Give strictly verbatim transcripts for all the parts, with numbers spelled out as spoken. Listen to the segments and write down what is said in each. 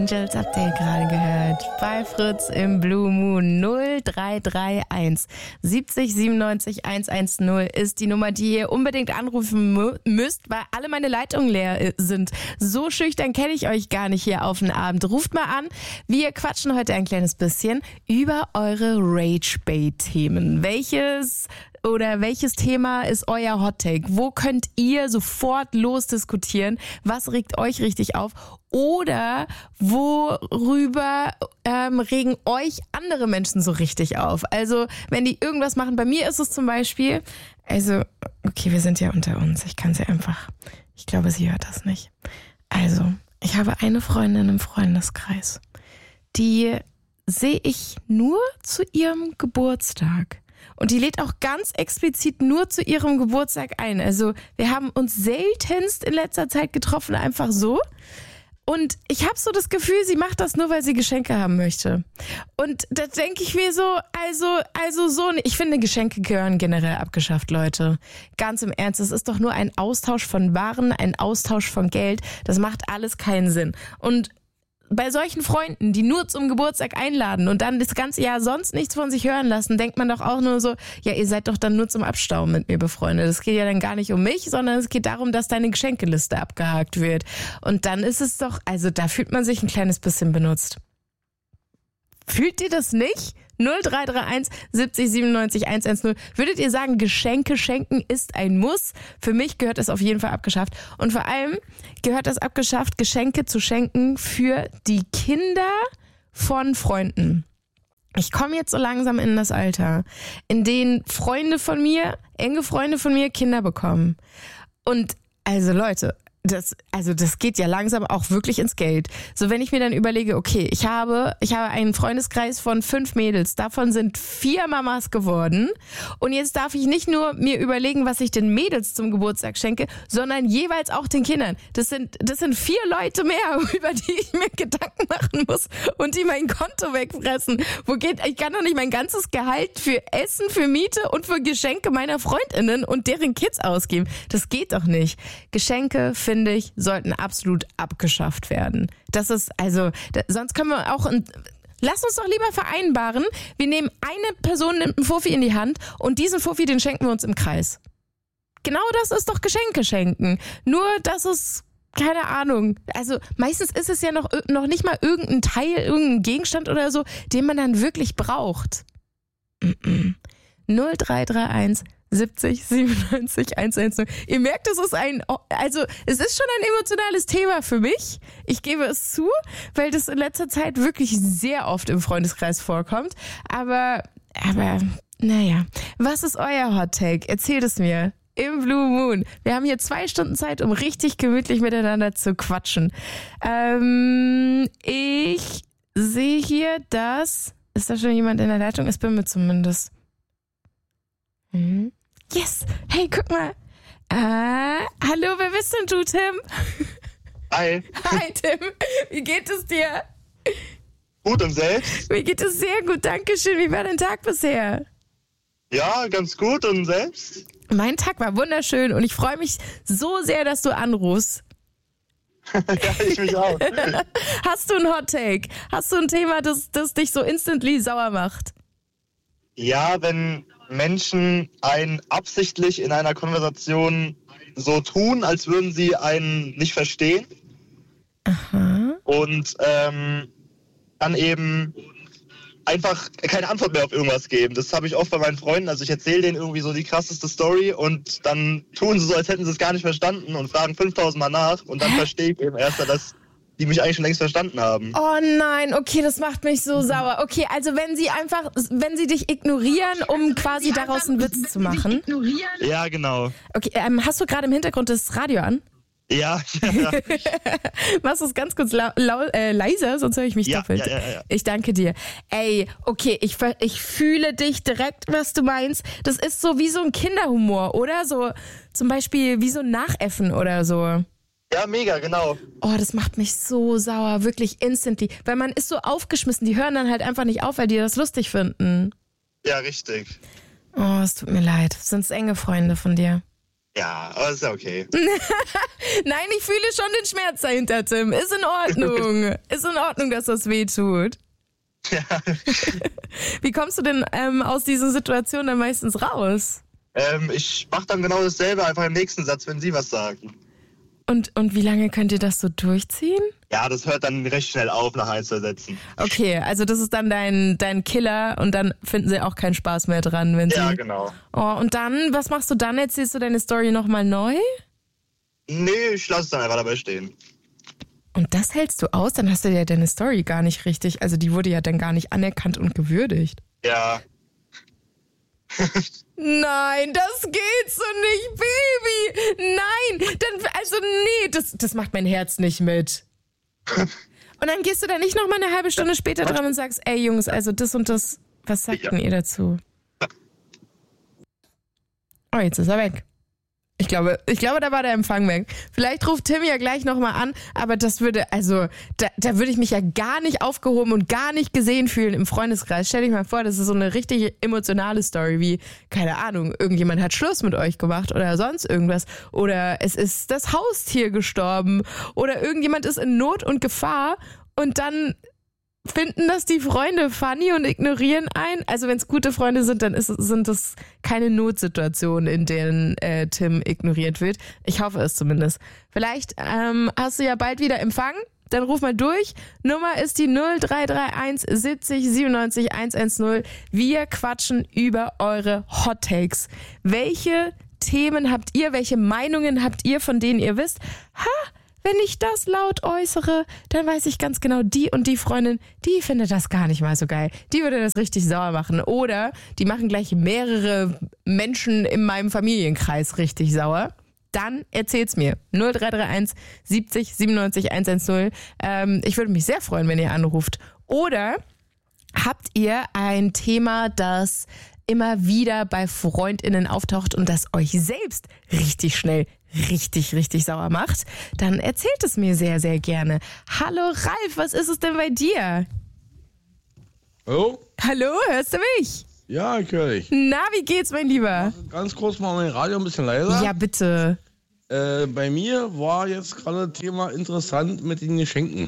Angels Update gerade gehört. Bei Fritz im Blue Moon. null drei drei eins siebzig siebenundneunzig hundertzehn ist die Nummer, die ihr unbedingt anrufen mü- müsst, weil alle meine Leitungen leer sind. So schüchtern kenne ich euch gar nicht hier auf den Abend. Ruft mal an. Wir quatschen heute ein kleines bisschen über eure Rage-Bait-Themen. Welches oder welches Thema ist euer Hot-Take? Wo könnt ihr sofort losdiskutieren? Was regt euch richtig auf? Oder worüber ähm, regen euch andere Menschen so richtig auf? Also, wenn die irgendwas machen, bei mir ist es zum Beispiel, also, okay, wir sind ja unter uns, ich kann sie einfach, ich glaube, sie hört das nicht. Also, ich habe eine Freundin im Freundeskreis, die sehe ich nur zu ihrem Geburtstag. Und die lädt auch ganz explizit nur zu ihrem Geburtstag ein. Also, wir haben uns seltenst in letzter Zeit getroffen, einfach so. Und ich habe so das Gefühl, sie macht das nur, weil sie Geschenke haben möchte. Und da denke ich mir so, also, also so, ich finde, Geschenke gehören generell abgeschafft, Leute. Ganz im Ernst, es ist doch nur ein Austausch von Waren, ein Austausch von Geld. Das macht alles keinen Sinn. Und bei solchen Freunden, die nur zum Geburtstag einladen und dann das ganze Jahr sonst nichts von sich hören lassen, denkt man doch auch nur so, ja, ihr seid doch dann nur zum Abstauben mit mir befreundet. Es geht ja dann gar nicht um mich, sondern es geht darum, dass deine Geschenkeliste abgehakt wird. Und dann ist es doch, also da fühlt man sich ein kleines bisschen benutzt. Fühlt ihr das nicht? null drei drei eins siebzig siebenundneunzig hundertzehn. Würdet ihr sagen, Geschenke schenken ist ein Muss? Für mich gehört das auf jeden Fall abgeschafft. Und vor allem gehört das abgeschafft, Geschenke zu schenken für die Kinder von Freunden. Ich komme jetzt so langsam in das Alter, in dem Freunde von mir, enge Freunde von mir Kinder bekommen. Und also Leute, Das, also das geht ja langsam auch wirklich ins Geld. So, wenn ich mir dann überlege, okay, ich habe, ich habe einen Freundeskreis von fünf Mädels, davon sind vier Mamas geworden und jetzt darf ich nicht nur mir überlegen, was ich den Mädels zum Geburtstag schenke, sondern jeweils auch den Kindern. Das sind, das sind vier Leute mehr, über die ich mir Gedanken machen muss und die mein Konto wegfressen. Wo geht, ich kann doch nicht mein ganzes Gehalt für Essen, für Miete und für Geschenke meiner FreundInnen und deren Kids ausgeben. Das geht doch nicht. Geschenke für finde ich, sollten absolut abgeschafft werden. Das ist, also, da, sonst können wir auch, ein, lass uns doch lieber vereinbaren, wir nehmen eine Person, nimmt einen Fuffi in die Hand und diesen Fuffi, den schenken wir uns im Kreis. Genau das ist doch Geschenke schenken. Nur, dass es, keine Ahnung, also meistens ist es ja noch, noch nicht mal irgendein Teil, irgendein Gegenstand oder so, den man dann wirklich braucht. Mm-mm. null drei drei eins siebzig siebenundneunzig hundertzehn. Ihr merkt, es ist ein, also es ist schon ein emotionales Thema für mich. Ich gebe es zu, weil das in letzter Zeit wirklich sehr oft im Freundeskreis vorkommt. Aber, aber, naja. Was ist euer Hot Take? Erzählt es mir. Im Blue Moon. Wir haben hier zwei Stunden Zeit, um richtig gemütlich miteinander zu quatschen. Ähm, ich sehe hier, dass, ist da schon jemand in der Leitung? Es bin mir zumindest. Mhm. Yes! Hey, guck mal. Ah, hallo, wer bist denn du, Tim? Hi. Hi, Tim. Wie geht es dir? Gut, und selbst? Mir geht es sehr gut, danke schön. Wie war dein Tag bisher? Ja, ganz gut, und selbst? Mein Tag war wunderschön und ich freue mich so sehr, dass du anrufst. Ja, ich mich auch. Hast du ein Hot Take? Hast du ein Thema, das, das dich so instantly sauer macht? Ja, wenn Menschen einen absichtlich in einer Konversation so tun, als würden sie einen nicht verstehen. Aha. Und ähm, dann eben einfach keine Antwort mehr auf irgendwas geben. Das habe ich oft bei meinen Freunden. Also ich erzähle denen irgendwie so die krasseste Story und dann tun sie so, als hätten sie es gar nicht verstanden und fragen fünftausend Mal nach und dann verstehe ich eben erst, dass die mich eigentlich schon längst verstanden haben. Oh nein, okay, das macht mich so sauer. Okay, also wenn sie einfach, wenn sie dich ignorieren, um quasi daraus einen Witz zu machen. Ja, genau. Okay, ähm, hast du gerade im Hintergrund das Radio an? Ja, ja. Machst du es ganz kurz lau- lau- äh, leiser, sonst höre ich mich Ja, doppelt. ja, ja, ja. Ich danke dir. Ey, okay, ich, ver- ich fühle dich direkt, was du meinst. Das ist so wie so ein Kinderhumor, oder? So zum Beispiel wie so ein Nachäffen oder so. Ja, mega, genau. Oh, das macht mich so sauer, wirklich instantly. Weil man ist so aufgeschmissen, die hören dann halt einfach nicht auf, weil die das lustig finden. Ja, richtig. Oh, es tut mir leid. Sind es enge Freunde von dir? Ja, aber ist ja okay. Nein, ich fühle schon den Schmerz dahinter, Tim. Ist in Ordnung. Ist in Ordnung, dass das weh tut. Ja. Wie kommst du denn ähm, aus dieser Situation dann meistens raus? Ähm, ich mach dann genau dasselbe, einfach im nächsten Satz, wenn sie was sagen. Und, und wie lange könnt ihr das so durchziehen? Ja, das hört dann recht schnell auf nach ein, zwei Sätzen. Okay, also das ist dann dein, dein Killer und dann finden sie auch keinen Spaß mehr dran, wenn sie... Ja, genau. Oh, und dann, was machst du dann? Erzählst du deine Story nochmal neu? Nee, ich lasse es dann einfach dabei stehen. Und das hältst du aus? Dann hast du ja deine Story gar nicht richtig, also die wurde ja dann gar nicht anerkannt und gewürdigt. Ja. Nein, das geht so nicht, Baby. Nein, dann, also nee, das, das macht mein Herz nicht mit. Und dann gehst du da nicht nochmal eine halbe Stunde später dran und sagst, ey Jungs, also das und das, was sagt denn ihr dazu? Oh, jetzt ist er weg. Ich glaube, ich glaube, da war der Empfang weg. Vielleicht ruft Tim ja gleich nochmal an, aber das würde, also, da, da würde ich mich ja gar nicht aufgehoben und gar nicht gesehen fühlen im Freundeskreis. Stell dich mal vor, das ist so eine richtig emotionale Story wie, keine Ahnung, irgendjemand hat Schluss mit euch gemacht oder sonst irgendwas. Oder es ist das Haustier gestorben oder irgendjemand ist in Not und Gefahr und dann finden das die Freunde funny und ignorieren einen. Also wenn es gute Freunde sind, dann ist, sind das keine Notsituationen, in denen äh, Tim ignoriert wird. Ich hoffe es zumindest. Vielleicht ähm, hast du ja bald wieder Empfang. Dann ruf mal durch. Nummer ist die null drei drei eins siebzig siebenundneunzig hundertzehn. Wir quatschen über eure Hot Takes. Welche Themen habt ihr, welche Meinungen habt ihr, von denen ihr wisst, ha, wenn ich das laut äußere, dann weiß ich ganz genau, die und die Freundin, die findet das gar nicht mal so geil. Die würde das richtig sauer machen. Oder die machen gleich mehrere Menschen in meinem Familienkreis richtig sauer. Dann erzählt's mir. null drei drei eins siebzig siebenundneunzig hundertzehn. Ähm, ich würde mich sehr freuen, wenn ihr anruft. Oder habt ihr ein Thema, das immer wieder bei FreundInnen auftaucht und das euch selbst richtig schnell richtig, richtig sauer macht, dann erzählt es mir sehr, sehr gerne. Hallo Ralf, was ist es denn bei dir? Hallo? Hallo, hörst du mich? Ja, ich höre dich. Na, wie geht's, mein Lieber? Ganz kurz mal mein Radio ein bisschen leiser. Ja, bitte. Äh, bei mir war jetzt gerade Thema interessant mit den Geschenken.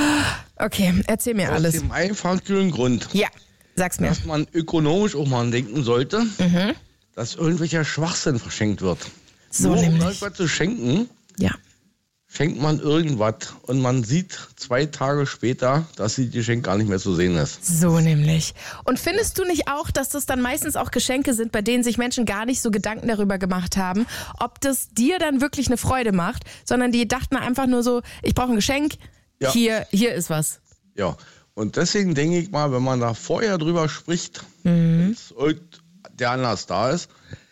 Okay, erzähl mir alles. Aus dem einfachen Grund, Ja, sag's mir. dass man ökonomisch auch mal denken sollte, Mhm. dass irgendwelcher Schwachsinn verschenkt wird. So Nur um nämlich. irgendwas zu schenken, Ja. schenkt man irgendwas und man sieht zwei Tage später, dass die Geschenk gar nicht mehr zu sehen ist. So nämlich. Und findest du nicht auch, dass das dann meistens auch Geschenke sind, bei denen sich Menschen gar nicht so Gedanken darüber gemacht haben, ob das dir dann wirklich eine Freude macht, sondern die dachten einfach nur so, ich brauche ein Geschenk, Ja. hier, hier ist was. Ja, und deswegen denke ich mal, wenn man da vorher drüber spricht, wenn der Anlass da ist,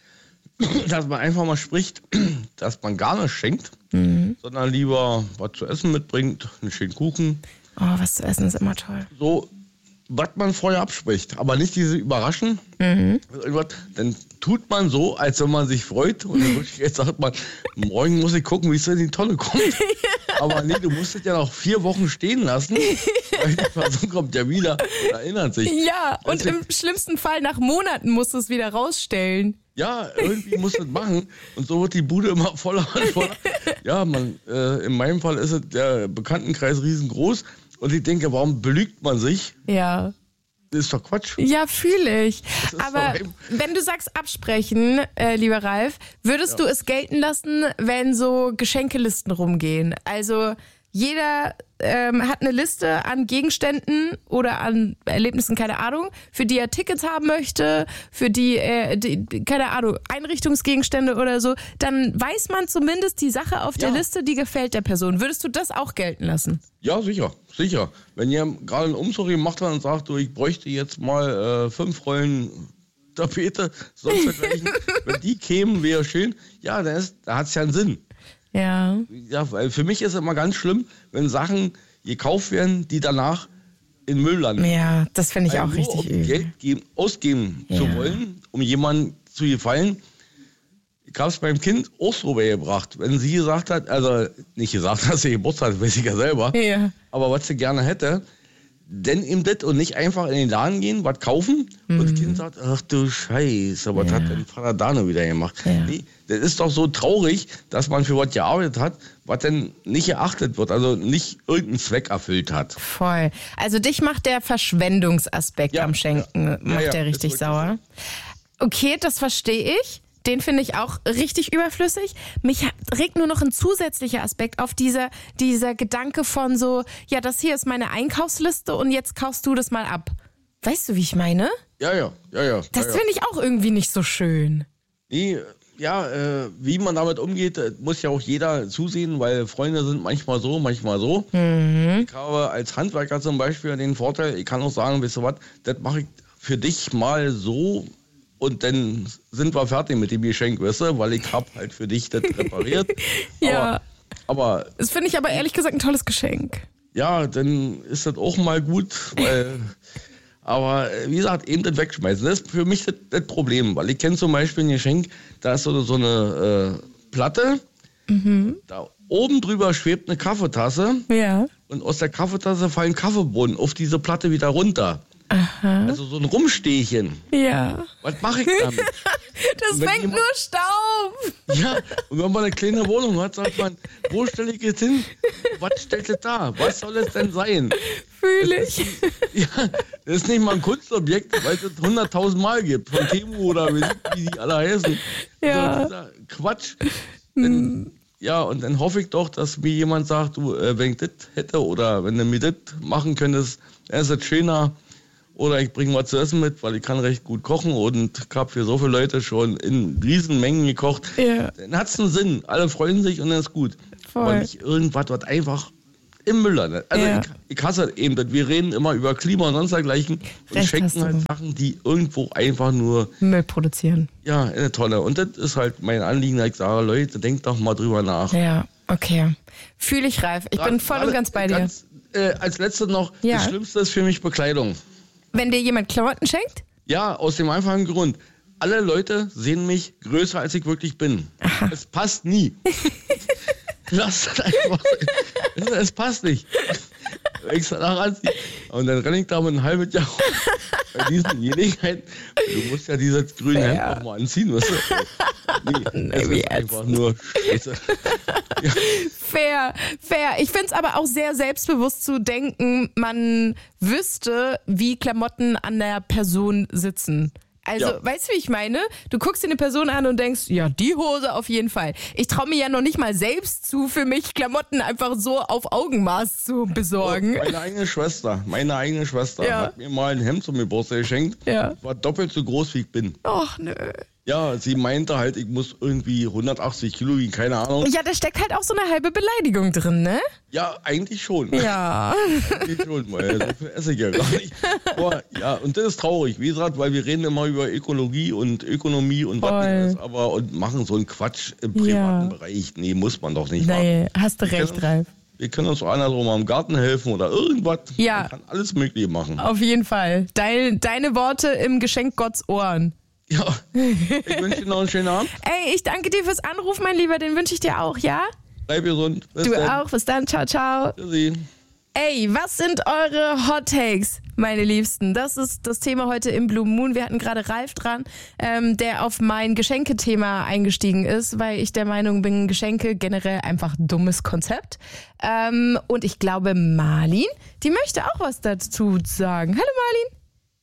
dass man einfach mal spricht, dass man gar nicht schenkt, Mhm. sondern lieber was zu essen mitbringt, einen schönen Kuchen, Oh, was zu essen ist immer toll. so, was man vorher abspricht, aber nicht diese Überraschen, Mhm. irgendwas, dann tut man so, als wenn man sich freut und in Wirklichkeit sagt man, morgen muss ich gucken, wie es in die Tonne kommt. Aber nee, du musst es ja noch vier Wochen stehen lassen, weil die Person kommt ja wieder und erinnert sich. Ja, und Deswegen- im schlimmsten Fall nach Monaten musst du es wieder rausstellen. Ja, irgendwie muss das machen. Und so wird die Bude immer voller und voller. Ja, man, äh, in meinem Fall ist es der Bekanntenkreis riesengroß. Und ich denke, warum belügt man sich? Ja. Das ist doch Quatsch. Ja, fühle ich. ist Aber doch eben- wenn du sagst absprechen, äh, lieber Ralf, würdest du es gelten lassen, wenn so Geschenkelisten rumgehen? Also jeder ähm, hat eine Liste an Gegenständen oder an Erlebnissen, keine Ahnung, für die er Tickets haben möchte, für die, äh, die keine Ahnung, Einrichtungsgegenstände oder so. Dann weiß man zumindest die Sache auf der Ja. Liste, die gefällt der Person. Würdest du das auch gelten lassen? Ja, sicher, sicher. Wenn ihr gerade einen Umzug gemacht habt und sagt, du, ich bräuchte jetzt mal äh, fünf Rollen Tapete, sonst dergleichen, wenn die kämen, wäre schön. Ja, dann ist, da hat es ja einen Sinn. Ja. Ja, weil für mich ist es immer ganz schlimm, wenn Sachen gekauft werden, die danach in Müll landen. Ja, das finde ich Weil auch nur, richtig um übel. Geld geben, ausgeben Ja. zu wollen, um jemandem zu gefallen. Ich habe es beim Kind auch so beigebracht. Wenn sie gesagt hat, also nicht gesagt, dass sie Geburtstag hat, weiß ich ja selber, Ja. aber was sie gerne hätte, denn eben das und nicht einfach in den Laden gehen, was kaufen mhm. und das Kind sagt, ach du Scheiße, was ja. hat dein Vater da noch wieder gemacht? Ja. Nee, das ist doch so traurig, dass man für was gearbeitet hat, was denn nicht geachtet wird, also nicht irgendeinen Zweck erfüllt hat. Voll. Also dich macht der Verschwendungsaspekt ja. am Schenken, ja. macht ja, ja, der richtig sauer. So. Okay, das verstehe ich. Den finde ich auch richtig überflüssig. Mich regt nur noch ein zusätzlicher Aspekt auf, dieser, dieser Gedanke von so, ja, das hier ist meine Einkaufsliste und jetzt kaufst du das mal ab. Weißt du, wie ich meine? Ja, ja, ja, ja. Das ja, finde ich auch irgendwie nicht so schön. Nee, ja, äh, wie man damit umgeht, muss ja auch jeder zusehen, weil Freunde sind manchmal so, manchmal so. Mhm. Ich habe als Handwerker zum Beispiel den Vorteil, ich kann auch sagen, weißt du was, das mache ich für dich mal so. Und dann sind wir fertig mit dem Geschenk, weißt du, weil ich hab halt für dich das repariert. ja. Aber, aber das finde ich aber ehrlich gesagt ein tolles Geschenk. Ja, dann ist das auch mal gut, weil, aber wie gesagt, eben das wegschmeißen, das ist für mich das, das Problem, weil ich kenne zum Beispiel ein Geschenk, da ist so, so eine äh, Platte, mhm. da oben drüber schwebt eine Kaffeetasse ja. und aus der Kaffeetasse fallen Kaffeebohnen auf diese Platte wieder runter. Aha. Also so ein Rumstehchen. Ja. Was mache ich damit? Das fängt jemand, nur Staub. Ja, und wenn man eine kleine Wohnung hat, sagt man, wo stelle ich jetzt hin? Was stellt es da? Was soll es denn sein? Fühle ich. Ist, ja, das ist nicht mal ein Kunstobjekt, weil es hunderttausend Mal gibt. Von Temu oder wie die alle heißen. Ja. Dieser Quatsch. Dann, ja, und dann hoffe ich doch, dass mir jemand sagt, du, äh, wenn ich das hätte oder wenn du mir das machen könntest, dann ist es schöner. Oder ich bringe was zu essen mit, weil ich kann recht gut kochen und ich habe für so viele Leute schon in Riesenmengen gekocht. Ja. Dann hat es einen Sinn. Alle freuen sich und dann ist gut. Voll. Aber nicht irgendwas, was einfach im Müll landet. Also ja. ich, ich hasse eben das. Wir reden immer über Klima und sonst dergleichen und Recht schenken halt Sachen, die irgendwo einfach nur Müll produzieren. Ja, eine Tonne. Und das ist halt mein Anliegen, dass ich sage, Leute, denkt doch mal drüber nach. Ja, okay. Fühle ich, Ralf. Ich Gerade, bin voll und ganz bei dir. Ganz, äh, als letztes noch, ja. das Schlimmste ist für mich Bekleidung. Wenn dir jemand Klamotten schenkt? Ja, aus dem einfachen Grund. Alle Leute sehen mich größer, als ich wirklich bin. Aha. Es passt nie. Lass das einfach sein. Es passt nicht. Ich danach anziehen. Und dann renne ich da mit einem halben Jahr bei diesen Gelegenheiten. Du musst ja dieses grüne Hemd auch mal anziehen, weißt du? Nee, es ist einfach nur Scheiße. Ja. Fair, fair. Ich finde es aber auch sehr selbstbewusst zu denken, man wüsste, wie Klamotten an der Person sitzen. Also, ja. weißt du, wie ich meine? Du guckst dir eine Person an und denkst, ja, die Hose auf jeden Fall. Ich traue mir ja noch nicht mal selbst zu, für mich Klamotten einfach so auf Augenmaß zu besorgen. Oh, meine eigene Schwester, meine eigene Schwester ja. hat mir mal ein Hemd zum Geburtstag geschenkt. Ja. War doppelt so groß, wie ich bin. Och, nö. Ja, sie meinte halt, ich muss irgendwie hundertachtzig Kilo wiegen, keine Ahnung. Ja, da steckt halt auch so eine halbe Beleidigung drin, ne? Ja, eigentlich schon. Ja. Eigentlich schon, weil so viel esse ich ja gar nicht. Aber, ja, und das ist traurig, wie gesagt, weil wir reden immer über Ökologie und Ökonomie und Voll. was nicht, aber und machen so einen Quatsch im privaten ja. Bereich. Nee, muss man doch nicht nee, machen. Hast du recht, Ralf. Wir können uns auch andersrum am Garten helfen oder irgendwas. Ja. Man kann alles Mögliche machen. Auf jeden Fall. Deine, deine Worte im Geschenk Gottes Ohren. Ja, ich wünsche dir noch einen schönen Abend. Ey, ich danke dir fürs Anrufen, mein Lieber. Den wünsche ich dir auch, ja? Bleib gesund. Bis du dann. Auch. Bis dann. Ciao, ciao. Tschüssi. Ey, was sind eure Hot Takes, meine Liebsten? Das ist das Thema heute im Blue Moon. Wir hatten gerade Ralf dran, ähm, der auf mein Geschenkethema eingestiegen ist, weil ich der Meinung bin, Geschenke generell einfach dummes Konzept. Ähm, und ich glaube, Marlin, die möchte auch was dazu sagen. Hallo Marlin.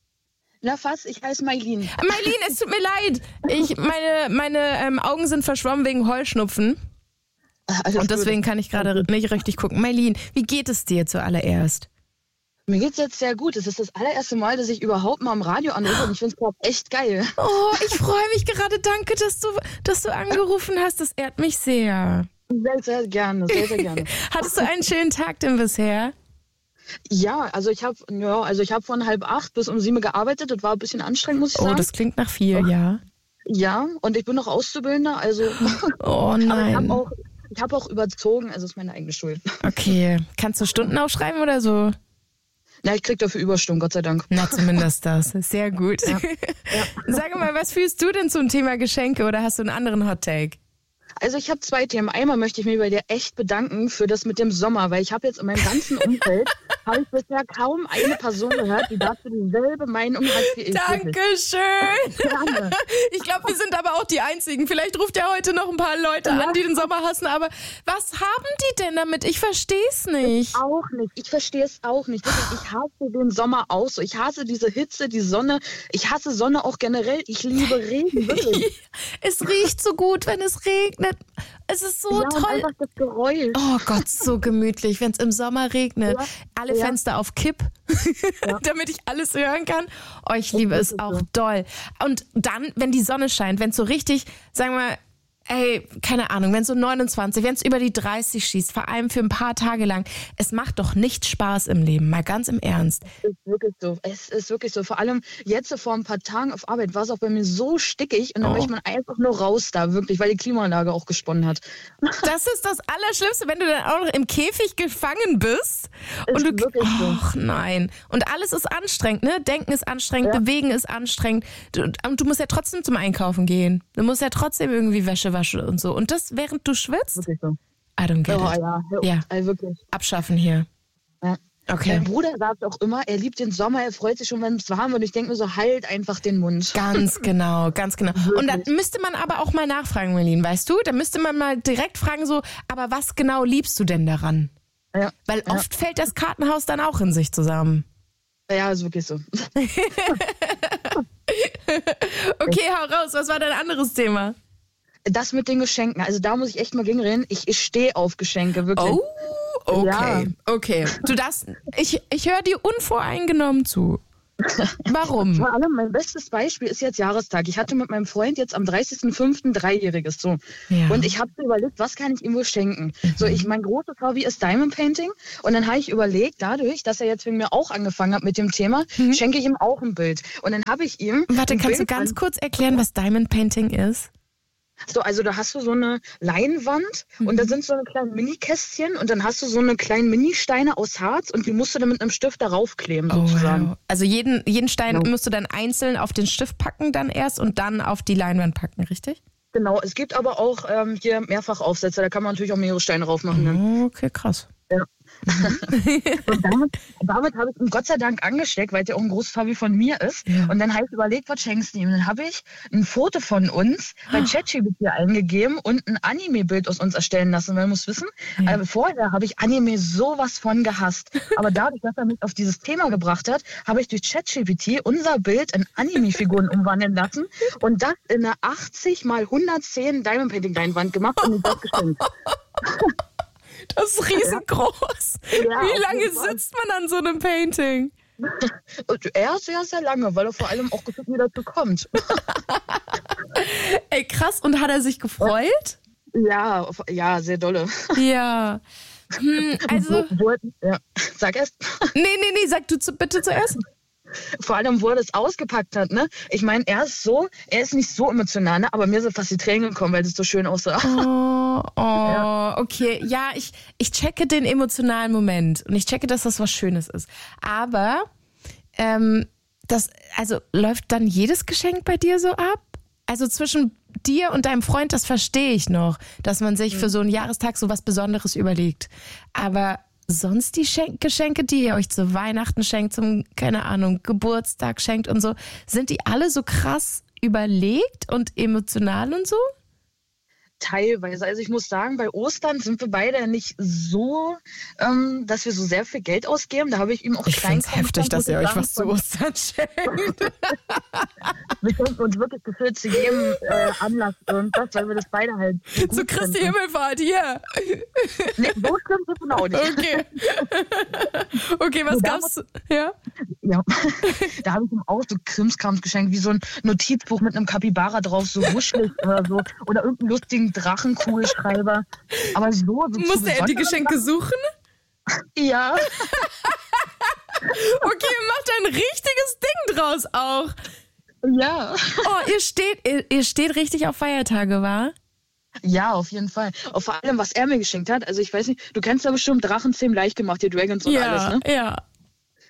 Na was, ich heiße Mailin. Mailin, es tut mir leid. Ich, meine meine ähm, Augen sind verschwommen wegen Heuschnupfen. Alles und deswegen gut. Kann ich gerade nicht richtig gucken. Mailin, wie geht es dir zuallererst? Mir geht's jetzt sehr gut. Es ist das allererste Mal, dass ich überhaupt mal am Radio anrufe und ich finde es gerade echt geil. Oh, ich freue mich gerade. Danke, dass du, dass du angerufen hast. Das ehrt mich sehr. Sehr, sehr gerne. Sehr, sehr gerne. Hattest du einen schönen Tag denn bisher? Ja, also ich habe ja, also ich habe von halb acht bis um sieben gearbeitet. Das war ein bisschen anstrengend, muss ich sagen. Oh, das klingt nach viel, ja. Ja, und ich bin noch Auszubildender, also. Oh nein. Aber ich habe auch, ich hab auch überzogen, also ist meine eigene Schuld. Okay, kannst du Stunden aufschreiben oder so? Na, ich krieg dafür Überstunden, Gott sei Dank. Na, zumindest das. Sehr gut. Ja. Ja. Sag mal, was fühlst du denn zum Thema Geschenke oder hast du einen anderen Hot Take? Also ich habe zwei Themen. Einmal möchte ich mich bei dir echt bedanken für das mit dem Sommer, weil ich habe jetzt in meinem ganzen Umfeld habe ich bisher kaum eine Person gehört, die dazu dieselbe Meinung hat wie ich. Dankeschön. Gerne. Ich glaube, wir sind aber auch die Einzigen. Vielleicht ruft ja heute noch ein paar Leute Ja. an, die den Sommer hassen. Aber was haben die denn damit? Ich verstehe es nicht. Auch nicht. Ich verstehe es auch nicht. Wirklich, ich hasse den Sommer auch so. Ich hasse diese Hitze, die Sonne. Ich hasse Sonne auch generell. Ich liebe Regen, wirklich. Es riecht so gut, wenn es regnet. Es ist so ja, und toll. einfach das Geräusch. Oh Gott, so gemütlich, wenn es im Sommer regnet. Ja, Alle ja. Fenster auf Kipp, Ja. damit ich alles hören kann. Oh, ich liebe es ist auch so. doll. Und dann, wenn die Sonne scheint, wenn es so richtig, sagen wir mal, ey, keine Ahnung, wenn es so neunundzwanzig, wenn es über die dreißig schießt, vor allem für ein paar Tage lang, es macht doch nicht Spaß im Leben, mal ganz im Ernst. Es ist wirklich so. Es ist wirklich so. Vor allem jetzt so vor ein paar Tagen auf Arbeit war es auch bei mir so stickig und dann Oh. möchte man einfach nur raus da, wirklich, weil die Klimaanlage auch gesponnen hat. Das ist das Allerschlimmste, wenn du dann auch noch im Käfig gefangen bist. Ist Und du, wirklich so. ach nein. Und alles ist anstrengend, ne? Denken ist anstrengend, Ja. Bewegen ist anstrengend. Du, und du musst ja trotzdem zum Einkaufen gehen. Du musst ja trotzdem irgendwie Wäsche waschen und so. Und das, während du schwitzt? Wirklich so. I don't get Oh it. ja, Ja. Also wirklich. Abschaffen hier. Ja. Okay. Mein Bruder sagt auch immer, er liebt den Sommer, er freut sich schon, wenn es warm wird. Und ich denke mir so, halt einfach den Mund. Ganz genau, ganz genau. Und dann müsste man aber auch mal nachfragen, Marlene, weißt du? Da müsste man mal direkt fragen so, aber was genau liebst du denn daran? Ja, Weil ja. oft fällt das Kartenhaus dann auch in sich zusammen. ja, ist wirklich so. Okay, hau raus, was war dein anderes Thema? Das mit den Geschenken, also da muss ich echt mal gegenreden. Ich, ich stehe auf Geschenke, wirklich. Oh, okay, Ja. okay. Du darfst, ich, ich höre dir unvoreingenommen zu. Warum? Vor allem mein bestes Beispiel ist jetzt Jahrestag. Ich hatte mit meinem Freund jetzt am dreißigsten fünften dreijähriges so. Ja. Und ich habe mir überlegt, was kann ich ihm wohl schenken? So, ich, mein großes Hobby ist Diamond Painting. Und dann habe ich überlegt, dadurch, dass er jetzt wegen mir auch angefangen hat mit dem Thema, schenke ich ihm auch ein Bild. Und dann habe ich ihm. Warte, ein kannst du Bild ganz an- kurz erklären, was Diamond Painting ist? So, also da hast du so eine Leinwand und da sind so eine kleinen Mini-Kästchen und dann hast du so eine kleinen Mini-Steine aus Harz und die musst du dann mit einem Stift darauf kleben, sozusagen. wow. Also jeden, jeden Stein Genau. musst du dann einzeln auf den Stift packen dann erst und dann auf die Leinwand packen, richtig? Genau, es gibt aber auch ähm, hier Mehrfachaufsätze, da kann man natürlich auch mehrere Steine drauf machen. Dann. Okay, krass. Ja. Und damit, damit habe ich ihn Gott sei Dank angesteckt, weil es ja auch ein großes Hobby von mir ist. Ja. Und dann habe ich überlegt, was schenkst du ihm? Dann habe ich ein Foto von uns bei ChatGPT eingegeben und ein Anime-Bild aus uns erstellen lassen. Weil man muss wissen, Ja. äh, vorher habe ich Anime sowas von gehasst. Aber dadurch, dass er mich auf dieses Thema gebracht hat, habe ich durch ChatGPT unser Bild in Anime-Figuren umwandeln lassen und das in eine achtzig mal hundertzehn Diamond Painting Leinwand gemacht und ihm das geschenkt. Das ist riesengroß. Ja, Wie auf lange jeden Fall. sitzt man an so einem Painting? Und er sehr, sehr lange, weil er vor allem auch gefühlt nie dazu kommt. Ey, krass. Und hat er sich gefreut? Ja, auf- ja, sehr dolle. Ja. Hm, also, Wo, wo, ja. Sag erst. nee, nee, nee, sag du zu, bitte zuerst. Vor allem, wo er das ausgepackt hat, ne? Ich meine, er ist so, er ist nicht so emotional, ne? Aber mir sind fast die Tränen gekommen, weil das so schön aussah. Oh, oh, okay. Ja, ich, ich checke den emotionalen Moment und ich checke, dass das was Schönes ist. Aber, ähm, das, also läuft dann jedes Geschenk bei dir so ab? Also zwischen dir und deinem Freund, das verstehe ich noch, dass man sich für so einen Jahrestag so was Besonderes überlegt. Aber sonst die Schen- Geschenke, die ihr euch zu Weihnachten schenkt, zum, keine Ahnung, Geburtstag schenkt und so, sind die alle so krass überlegt und emotional und so? Teilweise. Also ich muss sagen, bei Ostern sind wir beide nicht so, ähm, dass wir so sehr viel Geld ausgeben. Da habe ich ihm auch Ich finde es Kleinkram heftig, dass ihr muss ich euch sagen, was zu von- Ostern schenkt. Wir schenken uns wirklich gefühlt zu jedem äh, Anlass irgendwas, weil wir das beide halt so gut Zu Christi finden. Himmelfahrt, hier. Nee, so stimmt es genau nicht. Okay. Okay, was So, da gab's? Ja? Ja, da habe ich ihm auch so Krimskrams geschenkt, wie so ein Notizbuch mit einem Kapibara drauf, so wuschelig oder so. Oder irgendeinen lustigen Drachenkugelschreiber. Aber so, so zu Musste er die besonderen Geschenke suchen? Sachen- Ja, Okay, macht ein richtiges Ding draus auch. ja. Oh, ihr steht, ihr, ihr steht richtig auf Feiertage, wa? Ja, auf jeden Fall. Auch vor allem, was er mir geschenkt hat. Also ich weiß nicht, du kennst ja bestimmt Drachenzähmen leicht gemacht, die Dragons und alles, ne? ja.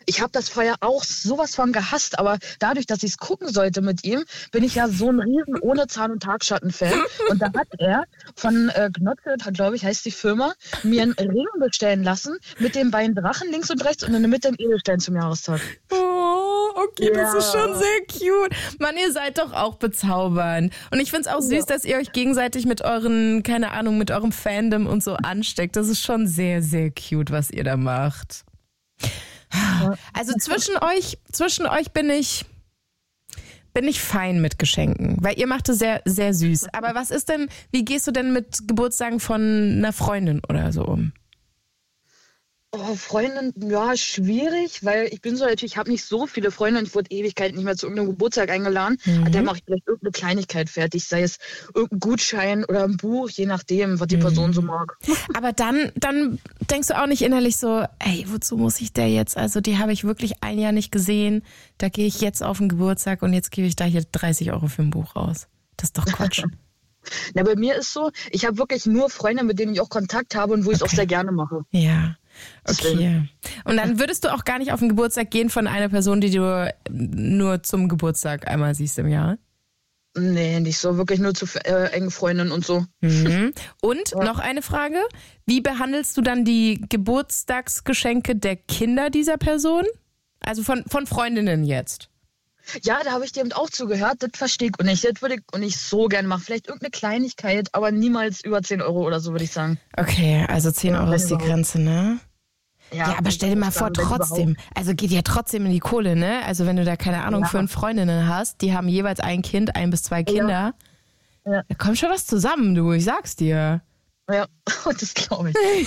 Ich habe das vorher auch sowas von gehasst, aber dadurch, dass ich es gucken sollte mit ihm, bin ich ja so ein riesen ohne Zahn- und Tagschatten-Fan. Und da hat er von äh, Gnotke, glaube ich, heißt die Firma, mir einen Ring bestellen lassen mit den beiden Drachen links und rechts und in der Mitte einen Edelstein zum Jahrestag. Oh, okay, Ja. das ist schon sehr cute. Mann, ihr seid doch auch bezaubernd. Und ich find's auch süß, Ja. dass ihr euch gegenseitig mit euren, keine Ahnung, mit eurem Fandom und so ansteckt. Das ist schon sehr, sehr cute, was ihr da macht. Also zwischen euch, zwischen euch bin ich, bin ich fein mit Geschenken, weil ihr macht es sehr, sehr süß. Aber was ist denn, wie gehst du denn mit Geburtstagen von einer Freundin oder so um? Oh, Freundin, ja, schwierig, weil ich bin so, ich habe nicht so viele Freunde und ich wurde Ewigkeit nicht mehr zu irgendeinem Geburtstag eingeladen. Mhm. Da mache ich vielleicht irgendeine Kleinigkeit fertig, sei es irgendein Gutschein oder ein Buch, je nachdem, was die Person so mag. Aber dann, dann denkst du auch nicht innerlich so, ey, wozu muss ich der jetzt? Also die habe ich wirklich ein Jahr nicht gesehen. Da gehe ich jetzt auf den Geburtstag und jetzt gebe ich da hier dreißig Euro für ein Buch raus. Das ist doch Quatsch. Na, bei mir ist so, ich habe wirklich nur Freunde, mit denen ich auch Kontakt habe und wo ich es Okay. auch sehr gerne mache. Ja, okay. Deswegen. Und dann würdest du auch gar nicht auf den Geburtstag gehen von einer Person, die du nur zum Geburtstag einmal siehst im Jahr? Nee, nicht so, wirklich nur zu äh, engen Freundinnen und so. Mhm. Und noch eine Frage. Wie behandelst du dann die Geburtstagsgeschenke der Kinder dieser Person? Also von, von Freundinnen jetzt. Ja, da habe ich dir eben auch zugehört, das verstehe ich und nicht. Das würde ich und nicht so gerne machen. Vielleicht irgendeine Kleinigkeit, aber niemals über zehn Euro oder so, würde ich sagen. Okay, also zehn Euro wenn ist die überhaupt. Grenze, ne? Ja, aber stell dir mal vor, wenn trotzdem, also geht ja trotzdem in die Kohle, ne? Also wenn du da, keine Ahnung, Ja. fünf Freundinnen hast, die haben jeweils ein Kind, ein bis zwei Kinder, Ja. da kommt schon was zusammen, du, ich sag's dir. Ja, das glaube ich.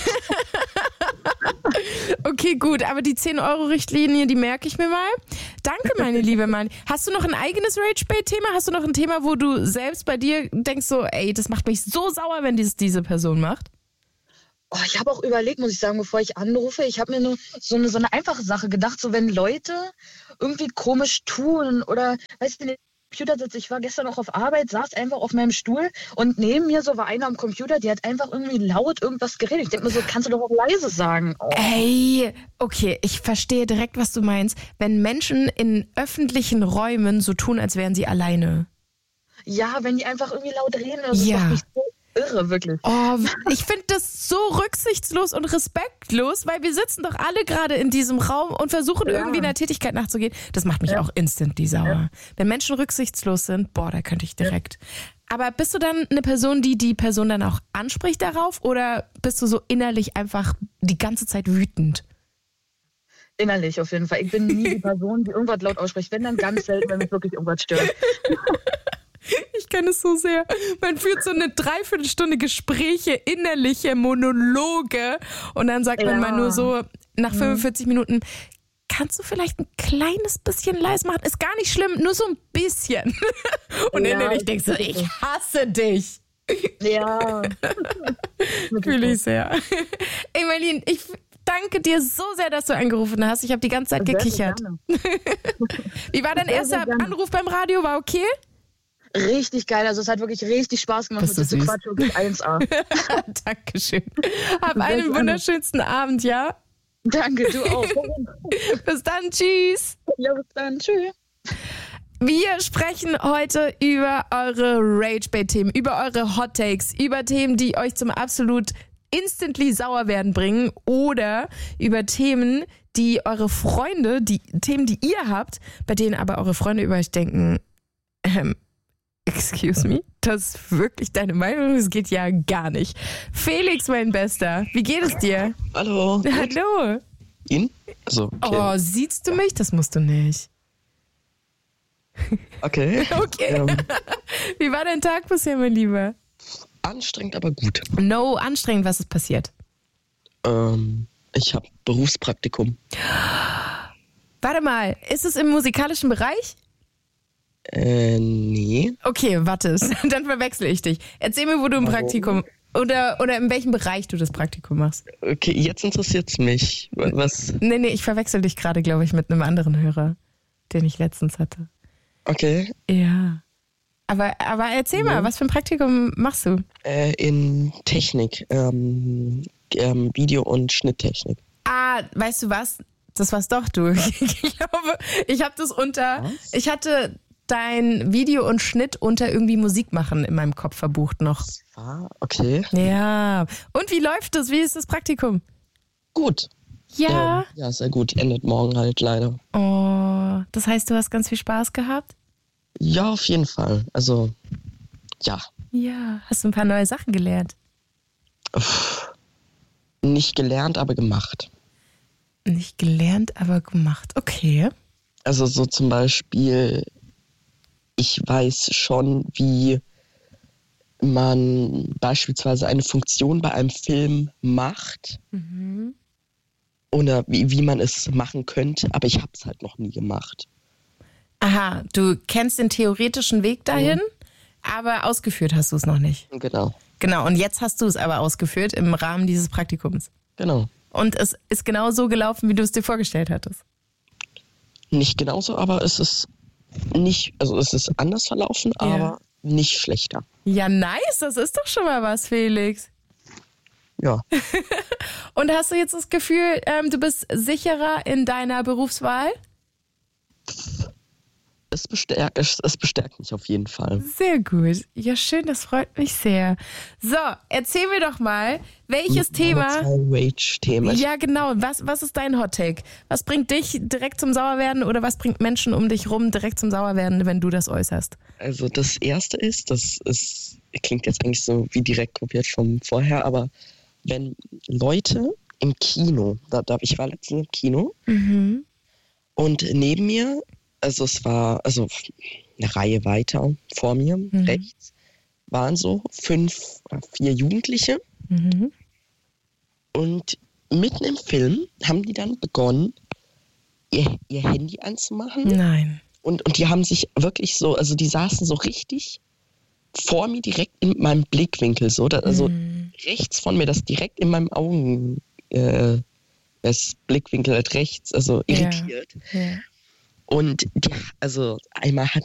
Okay, gut, aber die zehn-Euro-Richtlinie, die merke ich mir mal. Danke, meine liebe Mann. Hast du noch ein eigenes Rage-Bait-Thema? Hast du noch ein Thema, wo du selbst bei dir denkst so, ey, das macht mich so sauer, wenn dies diese Person macht? Oh, ich habe auch überlegt, muss ich sagen, bevor ich anrufe, ich habe mir nur so eine, so eine einfache Sache gedacht, so wenn Leute irgendwie komisch tun oder, weißt du, den Computer sitzt, ich war gestern auch auf Arbeit, saß einfach auf meinem Stuhl und neben mir so war einer am Computer, die hat einfach irgendwie laut irgendwas geredet. Ich denke mir so, kannst du doch auch leise sagen. Oh. Ey, okay, ich verstehe direkt, was du meinst. Wenn Menschen in öffentlichen Räumen so tun, als wären sie alleine. Ja, wenn die einfach irgendwie laut reden, das Ja. ist doch nicht so irre, wirklich. Oh, ich finde das so rücksichtslos und respektlos, weil wir sitzen doch alle gerade in diesem Raum und versuchen Ja. irgendwie einer Tätigkeit nachzugehen. Das macht mich Ja. auch instantly sauer. Wenn Menschen rücksichtslos sind, boah, da könnte ich direkt. Aber bist du dann eine Person, die die Person dann auch anspricht darauf oder bist du so innerlich einfach die ganze Zeit wütend? Innerlich auf jeden Fall. Ich bin nie die Person, die irgendwas laut ausspricht. Wenn dann ganz selten, wenn mich wirklich irgendwas stört. Ich kenne es so sehr. Man führt so eine Dreiviertelstunde Gespräche, innerliche Monologe und dann sagt man Ja. mal nur so nach fünfundvierzig Minuten, kannst du vielleicht ein kleines bisschen leise machen? Ist gar nicht schlimm, nur so ein bisschen. Und Ja, innerlich denkst du, ich hasse dich. Ja. Fühle ich sehr. Ey, Marlene, ich danke dir so sehr, dass du angerufen hast. Ich habe die ganze Zeit Sehr gekichert. gerne. Wie war dein Sehr, erster sehr gerne. Anruf beim Radio? War okay? Richtig geil. Also es hat wirklich richtig Spaß gemacht Bist mit du diesem süß. Quatsch. Wirklich eins A. Dankeschön. Hab Sehr einen gerne. wunderschönsten Abend, ja? Danke, du auch. Bis dann, tschüss. Ja, bis dann. Tschüss. Wir sprechen heute über eure Rage-Bait-Themen, über eure Hot-Takes, über Themen, die euch zum absolut instantly sauer werden bringen oder über Themen, die eure Freunde, die Themen, die ihr habt, bei denen aber eure Freunde über euch denken, ähm, excuse me, das ist wirklich deine Meinung? Das geht ja gar nicht. Felix, mein Bester, wie geht es dir? Hallo. Hallo. Ihnen? Also, okay. Oh, siehst du mich? Das musst du nicht. Okay. Okay. Ähm, Wie war dein Tag bisher, mein Lieber? anstrengend, aber gut. No, anstrengend, was ist passiert? Ähm, ich habe Berufspraktikum. Warte mal, ist es im musikalischen Bereich? Äh, nee. Okay, warte, dann verwechsel ich dich. Erzähl mir, wo du im Warum? Praktikum oder, oder in welchem Bereich du das Praktikum machst. Okay, jetzt interessiert's mich. Was? Nee, nee, ich verwechsel dich gerade, glaube ich, mit einem anderen Hörer, den ich letztens hatte. Okay. Ja. Aber, aber erzähl mal, Ja. was für ein Praktikum machst du? Äh, in Technik. Ähm, ähm, Video- und Schnitttechnik. Ah, weißt du was? das war's doch, du. Ich glaube, ich habe das unter, Was? ich hatte dein Video und Schnitt unter irgendwie Musik machen in meinem Kopf verbucht noch. Ah, okay. Ja. Und wie läuft das? Wie ist das Praktikum? Gut. Ja. Ähm, ja, sehr gut. Endet morgen halt leider. Oh, das heißt, du hast ganz viel Spaß gehabt? Ja, auf jeden Fall. Also, ja. Ja. Hast du ein paar neue Sachen gelernt? Uff. Nicht gelernt, aber gemacht. Nicht gelernt, aber gemacht. Okay. Also so zum Beispiel, ich weiß schon, wie man beispielsweise eine Funktion bei einem Film macht Mhm. oder wie, wie man es machen könnte, aber ich habe es halt noch nie gemacht. Aha, du kennst den theoretischen Weg dahin, aber ausgeführt hast du es noch nicht. Genau, Genau, und jetzt hast du es aber ausgeführt im Rahmen dieses Praktikums. genau. Und es ist genau so gelaufen, wie du es dir vorgestellt hattest. Nicht genauso, aber es ist nicht, also es ist anders verlaufen, Ja. aber nicht schlechter. Ja, nice, das ist doch schon mal was, Felix. Ja, Und hast du jetzt das Gefühl, ähm, du bist sicherer in deiner Berufswahl? es bestärkt, es, es bestärkt mich auf jeden Fall. Sehr gut. Ja, schön, das freut mich sehr. So, erzähl mir doch mal, welches Thema... Rage-Thema. Ja, genau. Was, was ist dein Hot Take? Was bringt dich direkt zum Sauerwerden oder was bringt Menschen um dich rum direkt zum Sauerwerden, wenn du das äußerst? Also das erste ist, das ist, klingt jetzt eigentlich so wie direkt kopiert vom vorher, aber wenn Leute im Kino, da, da ich war letztens im Kino Mhm. und neben mir, also es war, also eine Reihe weiter vor mir, rechts, waren so fünf, oder vier Jugendliche Mhm. und mitten im Film haben die dann begonnen, ihr, ihr Handy anzumachen. Nein. Und, und die haben sich wirklich so, also die saßen so richtig vor mir, direkt in meinem Blickwinkel, so, da, also Mhm. rechts von mir, das direkt in meinem Augen, äh, das Blickwinkel halt rechts, also Ja. irritiert. Ja. Und die, also einmal hat